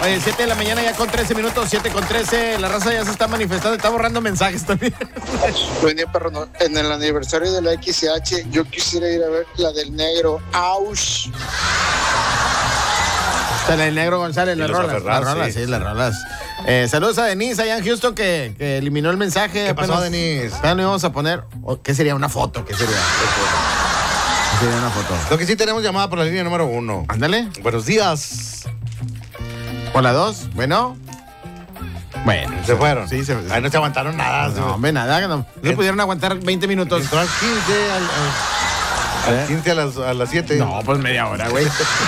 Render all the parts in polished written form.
Oye, 7 de la mañana ya con 13 minutos, 7 con 13. La raza ya se está manifestando, está borrando mensajes también. Buen día, perro. En el aniversario de la XH, yo quisiera ir a ver la del negro. ¡Auch! Está el negro González, las rolas. Las rolas. Saludos a Denise allá en Houston que eliminó el mensaje. ¿Qué pasó, Denise? Ya no íbamos a poner. ¿Qué sería? ¿Una foto? ¿Qué sería? ¿Qué sería una foto? Lo que sí tenemos llamada por la línea número 1. Ándale. Buenos días. Hola 2. Bueno. Se fueron. Sí, Ahí no se aguantaron nada. No, hombre, nada. No se pudieron aguantar 20 minutos. Entró al 15 al 15 a las 7. No, pues media hora, güey.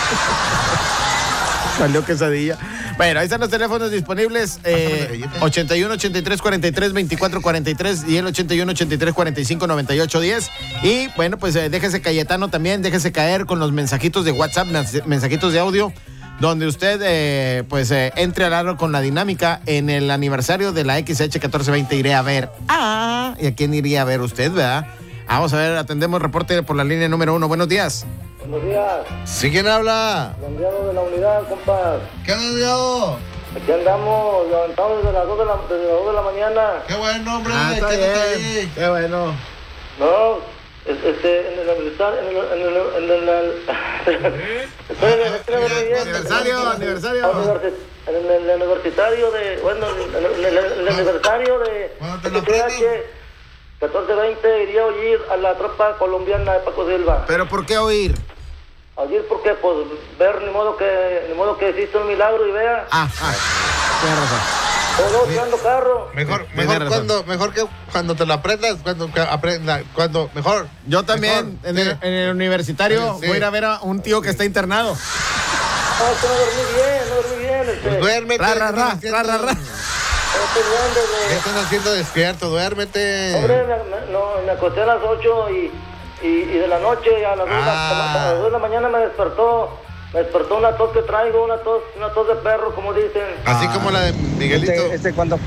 Salió quesadilla. Bueno, ahí están los teléfonos disponibles. 81 83 43 24 43 y el 81 83 45 98 10. Y bueno, pues déjese Cayetano también, déjese caer con los mensajitos de WhatsApp, mensajitos de audio, donde usted entre al aro con la dinámica. En el aniversario de la XH 1420 iré a ver. ¿Y a quién iría a ver usted, verdad? Vamos a ver, atendemos reporte por la línea número 1. Buenos días. Buenos días. ¿Sí quién habla? Londeado de la unidad, compas. ¿Qué ha Londeado? Aquí andamos, levantados desde las 2 de la mañana. Qué buen hombre. Está ¿Qué bien. ahí? Qué bueno. No, en el aniversario, estoy en el aniversario de, bueno, el aniversario de XH 1420 iría a oír a la tropa colombiana de Paco Silva. ¿Pero por qué oír? Oír porque, pues, ver, ni modo que existe un milagro y vea. Tienes razón. Todo tirando carro. Mejor que cuando te lo aprendas, cuando mejor. Yo también, mejor, en el universitario, sí. voy a ir a ver a un tío que está internado. No, es que no dormí bien. Pues duérmete. ¿Qué ¿Qué estás haciendo despierto? Duérmete. Hombre, me acosté a las 8 y de la noche a las 2 de la mañana me despertó una tos que traigo, una tos de perro, como dicen. Así como la de Miguelito. Cuando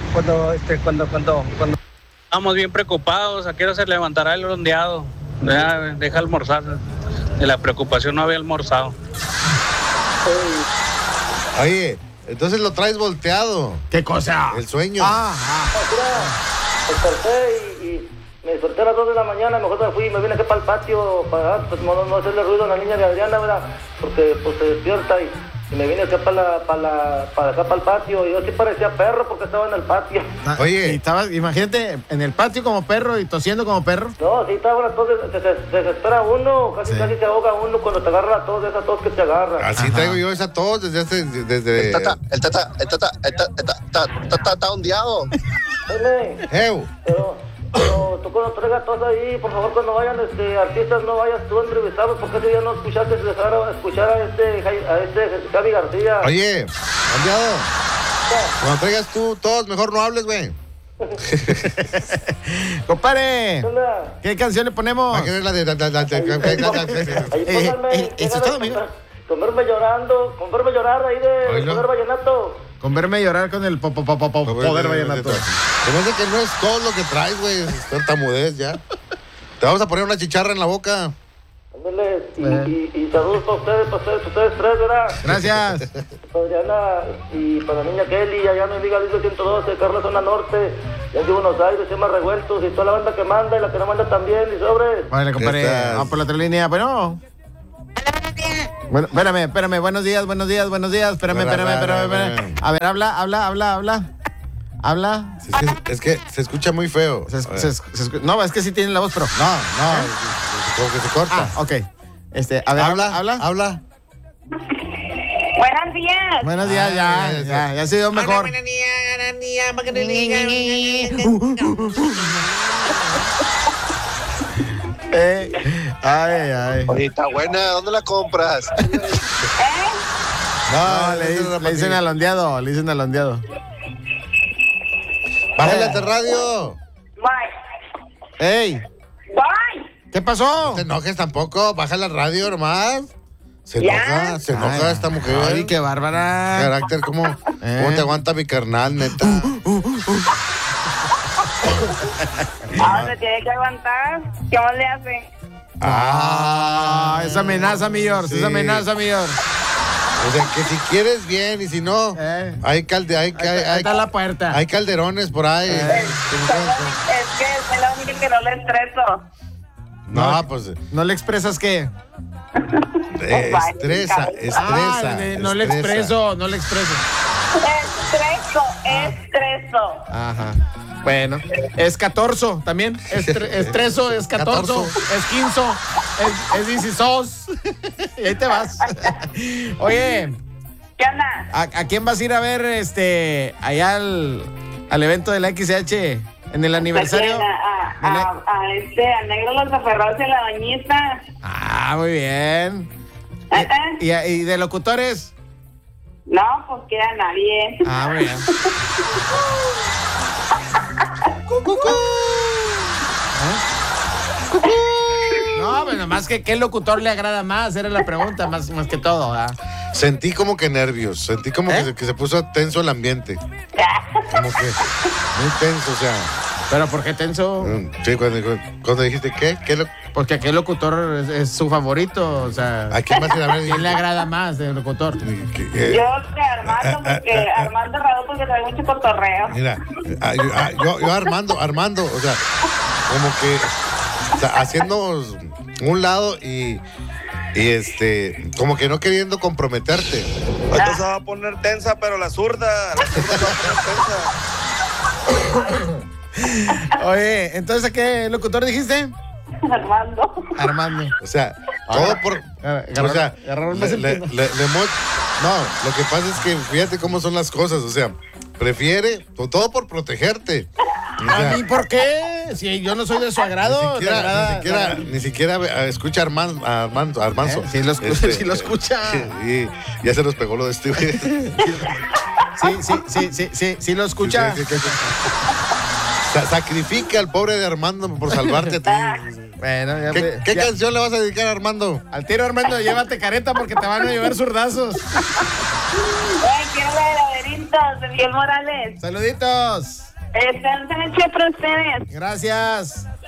Estamos bien preocupados. ¿A qué hora se levantará el Londeado? Deja almorzar. De la preocupación no había almorzado. Oye, entonces lo traes volteado. ¿Qué cosa? El sueño. Desperté y me desperté a las 2 de la mañana, mejor me fui y me vine aquí para el patio para pues, no hacerle ruido a la niña de Adriana, ¿verdad? Porque pues se despierta y me vine acá para acá para el patio y yo sí parecía perro porque estaba en el patio. Oye. Y estabas, imagínate, en el patio como perro y tosiendo como perro. No, sí estaba una tos, se desespera uno, casi se ahoga uno cuando te agarra la tos, esa tos que te agarra. Así traigo yo esa tos desde El tata está ondeado. Pero tú cuando traigas tos ahí, por favor, cuando vayan artistas, no vayas tú a entrevistarlos, porque ese día no escuchaste escuchar a Javi García. Oye, cambiado. Cuando traigas tú tos, mejor no hables, güey. Compadre, ¿qué canción le ponemos? Va a querer la de... Ahí pónganme, comerme llorar ahí de poder vallenato. Con verme llorar con el poder vallenato. Se me hace que no es todo lo que traes, güey. Es tartamudez ya. Te vamos a poner una chicharra en la boca. Ándale, y saludos para ustedes tres, ¿verdad? Gracias. Para Adriana y para la niña Kelly, allá en el Liga 112, Carla Zona Norte, ya de Buenos Aires, Temas Revueltos, y toda la banda que manda y la que no manda también, y sobre. Vale, compadre, vamos por la otra línea. Bueno. Bueno, espérame, buenos días, espérame. A ver, habla. Es que se escucha muy feo. No, es que sí tiene la voz, pero... No, como que se corta. Ok. A ver, habla. Buenos días. Ya se dio mejor. Ay. Oye, está buena, ¿dónde la compras? No, le dicen alondeado. Bájale a radio. Bye. ¡Ey! Bye. ¿Qué pasó? No te enojes tampoco, baja la radio nomás. Se enoja esta mujer. Ay, qué bárbara. Carácter, ¿cómo te aguanta mi carnal, neta? Se tiene que aguantar. ¿Qué más le hace? Esa amenaza, mi George, sí. esa amenaza, mi George. O sea, que si quieres bien y si no, hay Ahí está la puerta. Hay calderones por ahí. Es que es la única que no le estreso. No, pues. ¿No le expresas qué? Estresa. No le expreso. Estreso. Ajá. Bueno, es 14 también. Estreso, es 14, es 15, es 16. Y ahí te vas. Oye. ¿Qué onda? ¿A quién vas a ir a ver allá al evento de la XH en el aniversario? Al negro Los Aferrados y la bañista. Ah, muy bien. ¿Y de locutores? No, pues queda nadie. Ah, muy bien. No, bueno, más que qué locutor le agrada más, era la pregunta, más que todo. Sentí como que nervios, sentí como que se puso tenso el ambiente. Como que muy tenso, o sea. ¿Pero por qué tenso? Sí, cuando dijiste ¿qué? Porque aquel locutor es su favorito, o sea. ¿A quién más ir a ver? ¿Quién le agrada más del locutor? Yo de Armando, porque Armando Raúl, porque trae mucho cotorreo. Mira, yo Armando, o sea, como que, o sea, haciendo un lado y como que no queriendo comprometerte. Esto se va a poner tensa, pero la zurda se va a poner tensa. Oye, entonces ¿a qué locutor dijiste? Armando. O sea, todo por. O sea, no, lo que pasa es que fíjate cómo son las cosas, o sea, prefiere todo por protegerte. O sea, ¿a mí por qué? Si yo no soy de su agrado. Ni siquiera escucha a Armando. Sí lo escucha. Y ya se nos pegó lo de este güey. Sí lo escucha. Sí. Sacrifica al pobre de Armando por salvarte a ti. Bueno, ¿Qué canción le vas a dedicar a Armando? Al tiro, Armando, llévate careta porque te van a llevar zurdazos. Quiero ver Laberintos de Miguel Morales. Saluditos. Están hecho para ustedes. Gracias.